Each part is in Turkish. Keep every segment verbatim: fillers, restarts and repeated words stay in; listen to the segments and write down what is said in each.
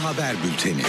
Haber Bülteni.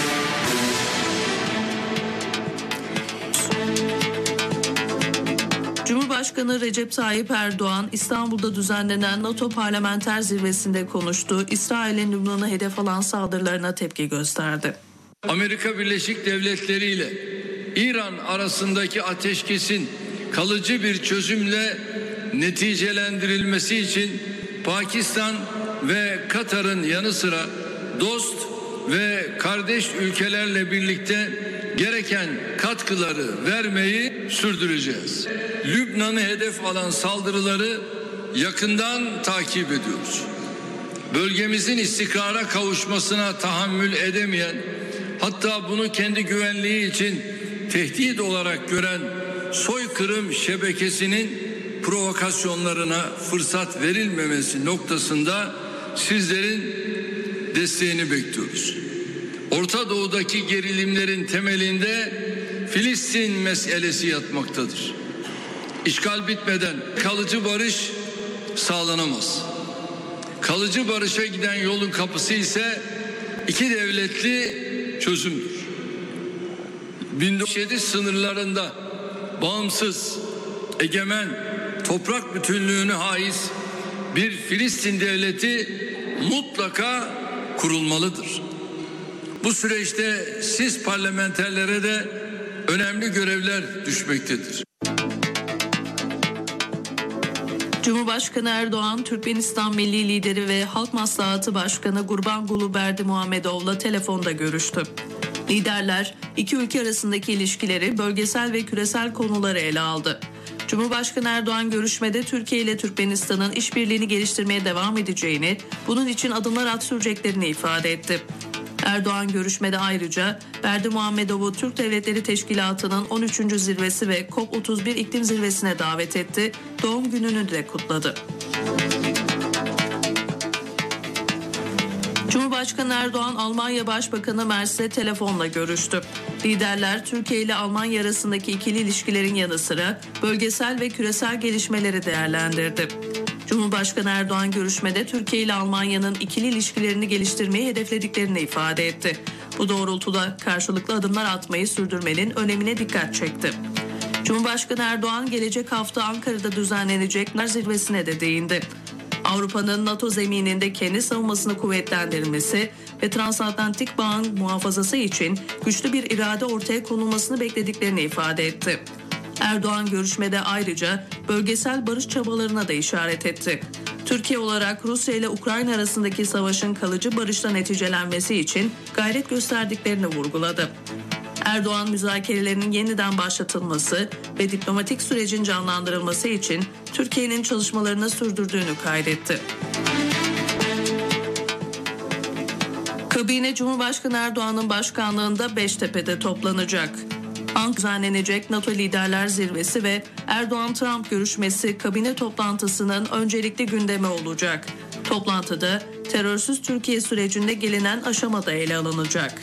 Cumhurbaşkanı Recep Tayyip Erdoğan İstanbul'da düzenlenen NATO Parlamenter Zirvesi'nde konuştu. İsrail'in Lübnan'ı hedef alan saldırılarına tepki gösterdi. Amerika Birleşik Devletleri ile İran arasındaki ateşkesin kalıcı bir çözümle neticelendirilmesi için Pakistan ve Katar'ın yanı sıra dost ve kardeş ülkelerle birlikte gereken katkıları vermeyi sürdüreceğiz. Lübnan'ı hedef alan saldırıları yakından takip ediyoruz. Bölgemizin istikrara kavuşmasına tahammül edemeyen, hatta bunu kendi güvenliği için tehdit olarak gören soykırım şebekesinin provokasyonlarına fırsat verilmemesi noktasında sizlerin desteğini bekliyoruz. Orta Doğu'daki gerilimlerin temelinde Filistin meselesi yatmaktadır. İşgal bitmeden kalıcı barış sağlanamaz. Kalıcı barışa giden yolun kapısı ise iki devletli çözümdür. bin dokuz yüz yedi sınırlarında bağımsız, egemen, toprak bütünlüğüne haiz bir Filistin devleti mutlaka kurulmalıdır. Bu süreçte siz parlamenterlere de önemli görevler düşmektedir. Cumhurbaşkanı Erdoğan, Türkmenistan Milli Lideri ve Halk Maslahatı Başkanı Gurbanguly Berdimuhamedov'la telefonda görüştü. Liderler iki ülke arasındaki ilişkileri, bölgesel ve küresel konuları ele aldı. Cumhurbaşkanı Erdoğan görüşmede Türkiye ile Türkmenistan'ın işbirliğini geliştirmeye devam edeceğini, bunun için adımlar at süreceklerini ifade etti. Erdoğan görüşmede ayrıca Berdimuhamedov'u Türk Devletleri Teşkilatı'nın on üçüncü zirvesi ve COP otuz bir iklim zirvesine davet etti. Doğum gününü de kutladı. Cumhurbaşkanı Erdoğan, Almanya Başbakanı Merz'le telefonla görüştü. Liderler Türkiye ile Almanya arasındaki ikili ilişkilerin yanı sıra bölgesel ve küresel gelişmeleri değerlendirdi. Cumhurbaşkanı Erdoğan görüşmede Türkiye ile Almanya'nın ikili ilişkilerini geliştirmeyi hedeflediklerini ifade etti. Bu doğrultuda karşılıklı adımlar atmayı sürdürmenin önemine dikkat çekti. Cumhurbaşkanı Erdoğan gelecek hafta Ankara'da düzenlenecek zirvesine de değindi. Avrupa'nın NATO zemininde kendi savunmasını kuvvetlendirmesi ve transatlantik bağın muhafazası için güçlü bir irade ortaya konulmasını beklediklerini ifade etti. Erdoğan görüşmede ayrıca bölgesel barış çabalarına da işaret etti. Türkiye olarak Rusya ile Ukrayna arasındaki savaşın kalıcı barışla neticelenmesi için gayret gösterdiklerini vurguladı. Erdoğan, müzakerelerinin yeniden başlatılması ve diplomatik sürecin canlandırılması için Türkiye'nin çalışmalarını sürdürdüğünü kaydetti. Kabine Cumhurbaşkanı Erdoğan'ın başkanlığında Beştepe'de toplanacak. Ankara'da düzenlenecek NATO Liderler Zirvesi ve Erdoğan-Trump görüşmesi kabine toplantısının öncelikli gündemi olacak. Toplantıda terörsüz Türkiye sürecinde gelinen aşamada ele alınacak.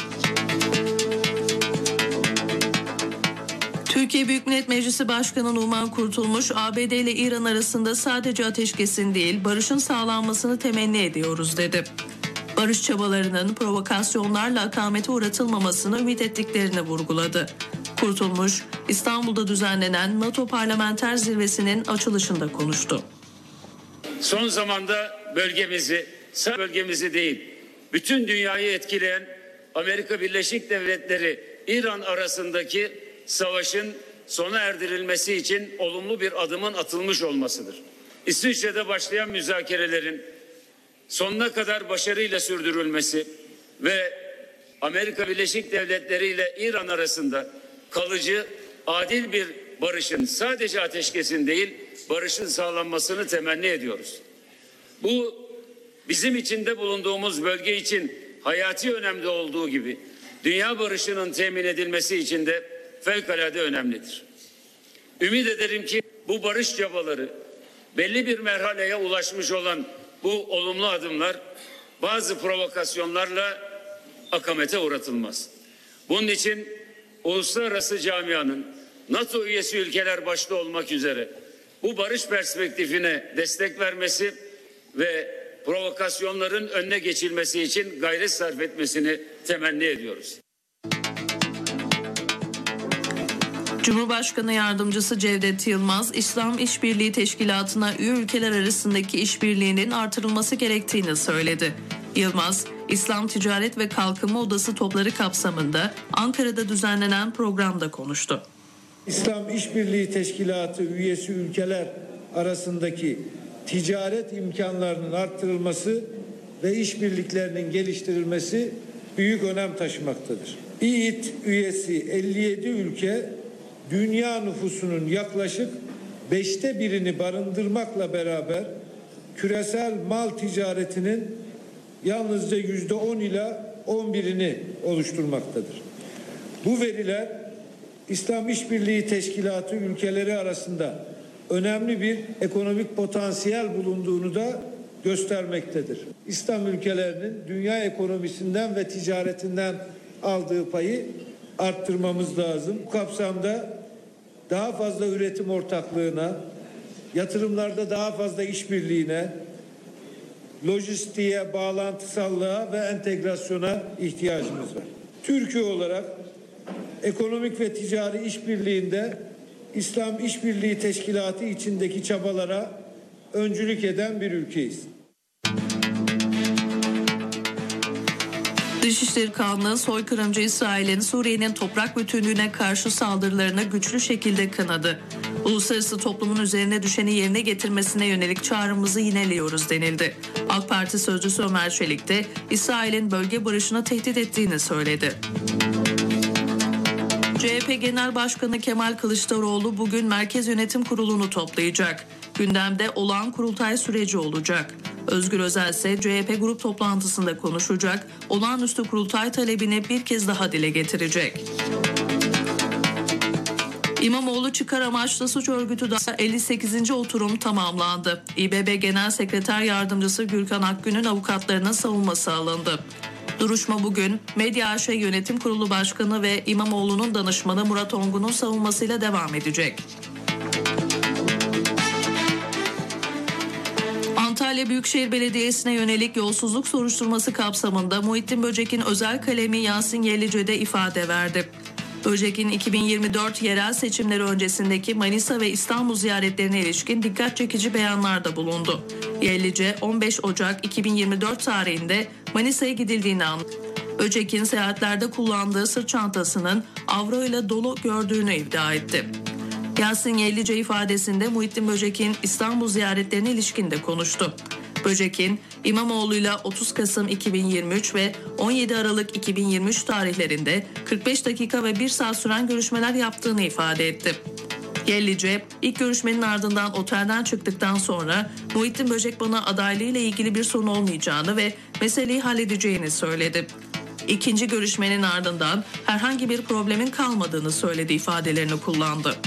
Türkiye Büyük Millet Meclisi Başkanı Numan Kurtulmuş, A B D ile İran arasında sadece ateşkesin değil, barışın sağlanmasını temenni ediyoruz dedi. Barış çabalarının provokasyonlarla akamete uğratılmamasını ümit ettiklerini vurguladı. Kurtulmuş, İstanbul'da düzenlenen NATO Parlamenter Zirvesi'nin açılışında konuştu. Son zamanda bölgemizi, sadece bölgemizi değil, bütün dünyayı etkileyen Amerika Birleşik Devletleri İran arasındaki savaşın sona erdirilmesi için olumlu bir adımın atılmış olmasıdır. İsviçre'de başlayan müzakerelerin sonuna kadar başarıyla sürdürülmesi ve Amerika Birleşik Devletleri ile İran arasında kalıcı, adil bir barışın, sadece ateşkesin değil, barışın sağlanmasını temenni ediyoruz. Bu bizim içinde bulunduğumuz bölge için hayati önemli olduğu gibi dünya barışının temin edilmesi için de fevkalade önemlidir. Ümit ederim ki bu barış çabaları, belli bir merhaleye ulaşmış olan bu olumlu adımlar bazı provokasyonlarla akamete uğratılmaz. Bunun için uluslararası camianın, NATO üyesi ülkeler başta olmak üzere bu barış perspektifine destek vermesi ve provokasyonların önüne geçilmesi için gayret sarf etmesini temenni ediyoruz. Cumhurbaşkanı Yardımcısı Cevdet Yılmaz, İslam İşbirliği Teşkilatı'na üye ülkeler arasındaki işbirliğinin artırılması gerektiğini söyledi. Yılmaz, İslam Ticaret ve Kalkınma Odası topları kapsamında Ankara'da düzenlenen programda konuştu. İslam İşbirliği Teşkilatı üyesi ülkeler arasındaki ticaret imkanlarının artırılması ve işbirliklerinin geliştirilmesi büyük önem taşımaktadır. İİT üyesi elli yedi ülke dünya nüfusunun yaklaşık beşte birini barındırmakla beraber küresel mal ticaretinin yalnızca yüzde on ila on birini oluşturmaktadır. Bu veriler İslam İşbirliği Teşkilatı ülkeleri arasında önemli bir ekonomik potansiyel bulunduğunu da göstermektedir. İslam ülkelerinin dünya ekonomisinden ve ticaretinden aldığı payı arttırmamız lazım. Bu kapsamda daha fazla üretim ortaklığına, yatırımlarda daha fazla işbirliğine, lojistiğe, bağlantısallığa ve entegrasyona ihtiyacımız var. Türkiye olarak ekonomik ve ticari işbirliğinde İslam İşbirliği Teşkilatı içindeki çabalara öncülük eden bir ülkeyiz. Dışişleri Bakanlığı soykırımcı İsrail'in Suriye'nin toprak bütünlüğüne karşı saldırılarını güçlü şekilde kınadı. Uluslararası toplumun üzerine düşeni yerine getirmesine yönelik çağrımızı yineliyoruz denildi. AK Parti sözcüsü Ömer Çelik de İsrail'in bölge barışını tehdit ettiğini söyledi. C H P Genel Başkanı Kemal Kılıçdaroğlu bugün Merkez Yönetim Kurulu'nu toplayacak. Gündemde olağan kurultay süreci olacak. Özgür Özel ise C H P grup toplantısında konuşacak, olağanüstü kurultay talebini bir kez daha dile getirecek. İmamoğlu çıkar amaçlı suç örgütü da elli sekizinci oturum tamamlandı. İBB Genel Sekreter Yardımcısı Gürkan Akgün'ün avukatlarının savunması alındı. Duruşma bugün Medya A Ş Yönetim Kurulu Başkanı ve İmamoğlu'nun danışmanı Murat Ongun'un savunmasıyla devam edecek. Antalya Büyükşehir Belediyesi'ne yönelik yolsuzluk soruşturması kapsamında Muhittin Böcek'in özel kalemi Yasin Yellice'de ifade verdi. Böcek'in iki bin yirmi dört yerel seçimleri öncesindeki Manisa ve İstanbul ziyaretlerine ilişkin dikkat çekici beyanlarda bulundu. Yellice on beş Ocak iki bin yirmi dört tarihinde Manisa'ya gidildiğini anlattı. Böcek'in seyahatlerde kullandığı sırt çantasının avro ile dolu gördüğünü iddia etti. Yasin Yellice ifadesinde Muhittin Böcek'in İstanbul ziyaretlerine ilişkin de konuştu. Böcek'in İmamoğlu'yla otuz Kasım iki bin yirmi üç ve on yedi Aralık iki bin yirmi üç tarihlerinde kırk beş dakika ve bir saat süren görüşmeler yaptığını ifade etti. Yellice, ilk görüşmenin ardından otelden çıktıktan sonra Muhittin Böcek bana adaylığıyla ilgili bir sorun olmayacağını ve meseleyi halledeceğini söyledi. İkinci görüşmenin ardından herhangi bir problemin kalmadığını söyledi ifadelerini kullandı.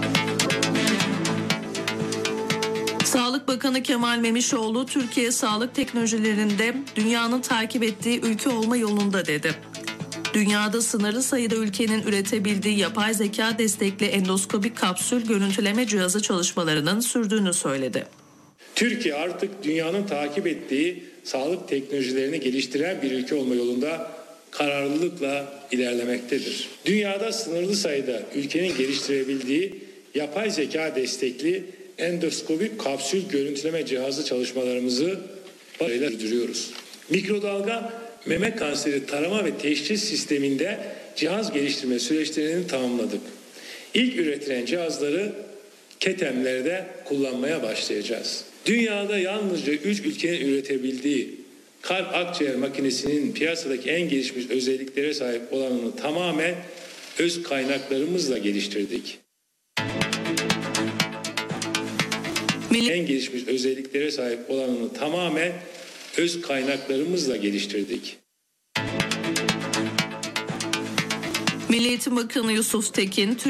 Sağlık Bakanı Kemal Memişoğlu, Türkiye sağlık teknolojilerinde dünyanın takip ettiği ülke olma yolunda dedi. Dünyada sınırlı sayıda ülkenin üretebildiği yapay zeka destekli endoskopik kapsül görüntüleme cihazı çalışmalarının sürdüğünü söyledi. Türkiye artık dünyanın takip ettiği sağlık teknolojilerini geliştiren bir ülke olma yolunda kararlılıkla ilerlemektedir. Dünyada sınırlı sayıda ülkenin geliştirebildiği yapay zeka destekli endoskopik kapsül görüntüleme cihazı çalışmalarımızı başarıyla sürdürüyoruz. Mikrodalga meme kanseri tarama ve teşhis sisteminde cihaz geliştirme süreçlerini tamamladık. İlk üretilen cihazları ketemlerde kullanmaya başlayacağız. Dünyada yalnızca üç ülkenin üretebildiği kalp akciğer makinesinin piyasadaki en gelişmiş özelliklere sahip olanını tamamen öz kaynaklarımızla geliştirdik. Milli... En gelişmiş özelliklere sahip olanını tamamen öz kaynaklarımızla geliştirdik. Milli Eğitim Bakanı Yusuf Tekin